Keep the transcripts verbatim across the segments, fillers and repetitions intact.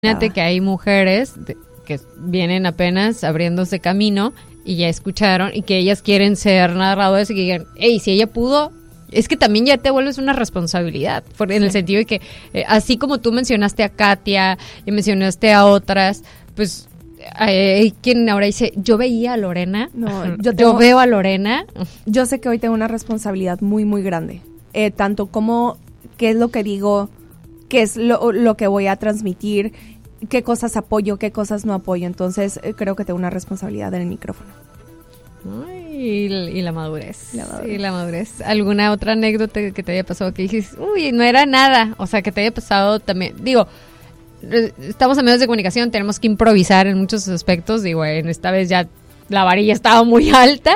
Imagínate que hay mujeres de, que vienen apenas abriéndose camino y ya escucharon y que ellas quieren ser narradoras y que digan, hey, si ella pudo, es que también ya te vuelves una responsabilidad, por, en sí. el sentido de que eh, así como tú mencionaste a Katia y mencionaste a otras, pues hay quien ahora dice, yo veía a Lorena, no, yo, tengo, yo veo a Lorena. Yo sé que hoy tengo una responsabilidad muy, muy grande, eh, tanto como qué es lo que digo, qué es lo, lo que voy a transmitir, qué cosas apoyo, qué cosas no apoyo. Entonces, eh, creo que tengo una responsabilidad en el micrófono. Ay, y, y la madurez. La madurez. Y la madurez. ¿Alguna otra anécdota que te haya pasado que dices, uy, no era nada? O sea, que te haya pasado también. Digo, estamos en medios de comunicación, tenemos que improvisar en muchos aspectos. Digo, en esta vez ya la varilla estaba muy alta.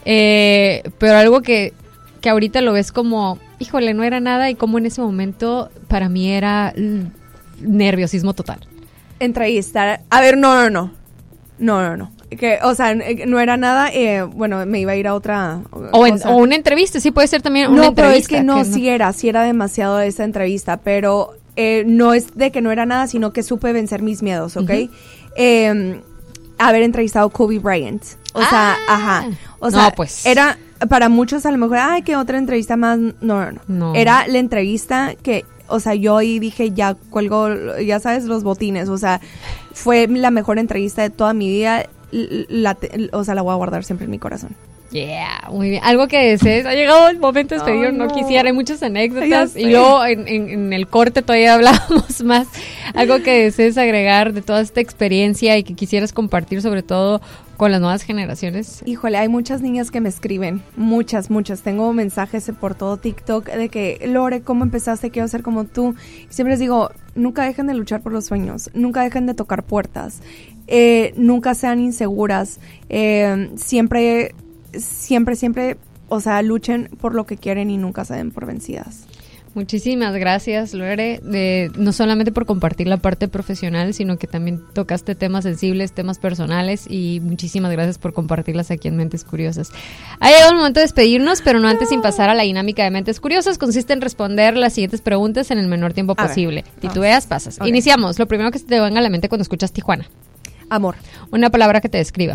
Eh, pero algo que, que ahorita lo ves como, híjole, no era nada. Y como en ese momento, para mí era nerviosismo total. Entrevistar, a ver, no, no, no, no, no, no, que, o sea, no era nada, eh, bueno, me iba a ir a otra o, en, o una entrevista, sí puede ser también una no, entrevista. No, pero es que no, que sí no. era, sí era demasiado esa entrevista, pero eh, no es de que no era nada, sino que supe vencer mis miedos, ¿ok? Uh-huh. Eh, haber entrevistado a Kobe Bryant, o ah, sea, ajá, o sea, no, pues. era, para muchos a lo mejor, ay, que otra entrevista más, no, no, no, no. Era la entrevista que... O sea, yo ahí dije, ya cuelgo, ya sabes, los botines. O sea, fue la mejor entrevista de toda mi vida. La, o sea, la voy a guardar siempre en mi corazón. Yeah, muy bien. Algo que desees. Ha llegado el momento de despedir, oh, no. no quisiera. Hay muchas anécdotas. Y luego en, en, en el corte todavía hablábamos más. Algo que desees agregar de toda esta experiencia y que quisieras compartir sobre todo con las nuevas generaciones. Híjole, hay muchas niñas que me escriben, muchas, muchas. Tengo mensajes por todo TikTok de que, Lore, ¿cómo empezaste? Quiero ser como tú. Y siempre les digo, nunca dejen de luchar por los sueños, nunca dejen de tocar puertas, eh, nunca sean inseguras, eh, siempre, siempre, siempre, o sea, luchen por lo que quieren y nunca se den por vencidas. Muchísimas gracias, Lore, de, no solamente por compartir la parte profesional, sino que también tocaste temas sensibles, temas personales, y muchísimas gracias por compartirlas aquí en Mentes Curiosas. Ha llegado el momento de despedirnos, pero no antes sin pasar a la dinámica de Mentes Curiosas. Consiste en responder las siguientes preguntas en el menor tiempo a posible. Si tú veas, pasas. Okay. Iniciamos. Lo primero que se te venga a la mente cuando escuchas Tijuana. Amor. Una palabra que te describa.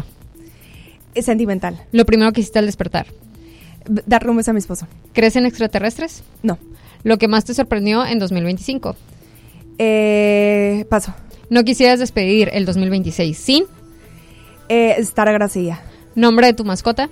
Es sentimental. Lo primero que hiciste al despertar. Darle un beso a mi esposo. ¿Crees en extraterrestres? No. ¿Lo que más te sorprendió en dos mil veinticinco? Eh, paso. ¿No quisieras despedir el dos mil veintiséis sin? Eh, estar agradecida. ¿Nombre de tu mascota?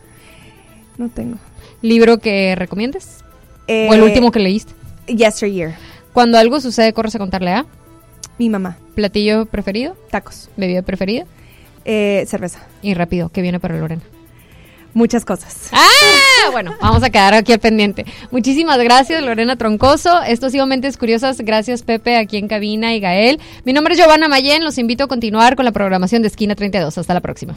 No tengo. ¿Libro que recomiendes? Eh, ¿O el último que leíste? Yesteryear. Cuando algo sucede, ¿corres a contarle a? Mi mamá. ¿Platillo preferido? Tacos. ¿Bebida preferida? Eh, cerveza. Y rápido, ¿qué viene para Lorena? Muchas cosas. ¡Ah! Bueno, vamos a quedar aquí al pendiente. Muchísimas gracias, Lorena Troncoso. Esto ha sido Mentes Curiosas. Gracias, Pepe, aquí en cabina, y Gael. Mi nombre es Giovanna Mayén. Los invito a continuar con la programación de Esquina treinta y dos. Hasta la próxima.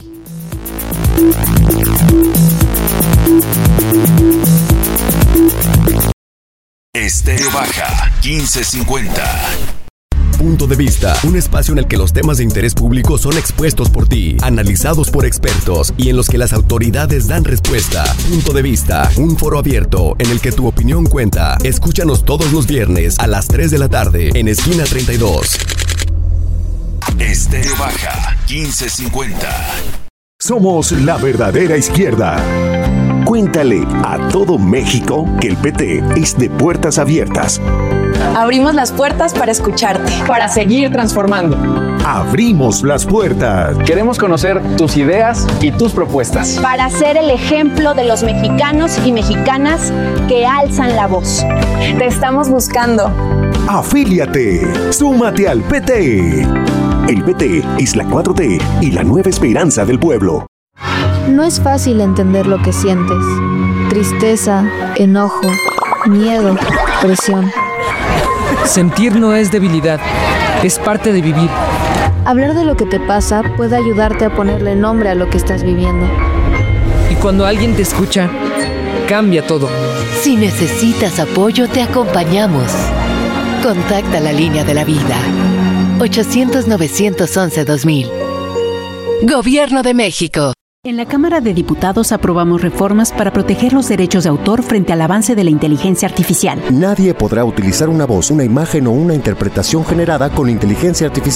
Estéreo Baja, quince cincuenta. Punto de Vista, un espacio en el que los temas de interés público son expuestos por ti, analizados por expertos y en los que las autoridades dan respuesta. Punto de Vista, un foro abierto en el que tu opinión cuenta. Escúchanos todos los viernes a las tres de la tarde en Esquina treinta y dos. Estéreo Baja, quince cincuenta. Somos la verdadera izquierda. Cuéntale a todo México que el P T es de puertas abiertas. Abrimos las puertas para escucharte, para seguir transformando. Abrimos las puertas. Queremos conocer tus ideas y tus propuestas. Para ser el ejemplo de los mexicanos y mexicanas que alzan la voz. Te estamos buscando. Afíliate. Súmate al P T. El P T es la cuatro T y la nueva esperanza del pueblo. No es fácil entender lo que sientes. Tristeza, enojo, miedo, presión. Sentir no es debilidad, es parte de vivir. Hablar de lo que te pasa puede ayudarte a ponerle nombre a lo que estás viviendo. Y cuando alguien te escucha, cambia todo. Si necesitas apoyo, te acompañamos. Contacta la línea de la vida. ochocientos, novecientos once, dos mil. Gobierno de México. En la Cámara de Diputados aprobamos reformas para proteger los derechos de autor frente al avance de la inteligencia artificial. Nadie podrá utilizar una voz, una imagen o una interpretación generada con inteligencia artificial